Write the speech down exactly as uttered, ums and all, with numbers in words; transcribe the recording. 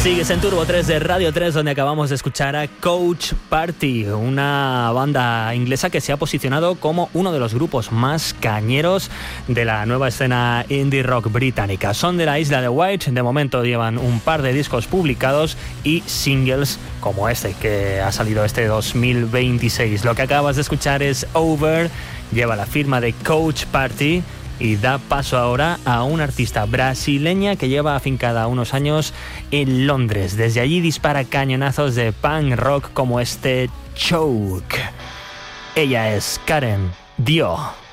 Sigues en Turbo tres de Radio tres, donde acabamos de escuchar a Coach Party, una banda inglesa que se ha posicionado como uno de los grupos más cañeros de la nueva escena indie rock británica. Son de la isla de Wight, de momento llevan un par de discos publicados y singles como este que ha salido este dos mil veintiséis. Lo que acabas de escuchar es Over, lleva la firma de Coach Party y da paso ahora a una artista brasileña que lleva afincada unos años en Londres. Desde allí dispara cañonazos de punk rock como este Choke. Ella es Karen Dio.